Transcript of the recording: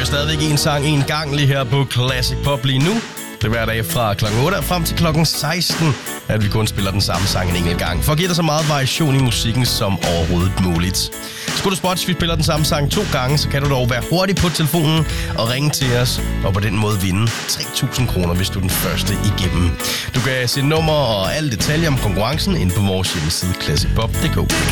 kører stadigvæk en sang en gang lige her på Classic Pop lige nu. Det er hver dag fra kl. 8 frem til kl. 16, at vi kun spiller den samme sang en enkelt gang. For at give dig så meget variation i musikken som overhovedet muligt. Skulle du spotte, vi spiller den samme sang 2 gange, så kan du dog være hurtig på telefonen og ringe til os, og på den måde vinde 3.000 kroner, hvis du er den første igennem. Du kan se nummer og alle detaljer om konkurrencen inde på vores hjemmeside classicpop.dk.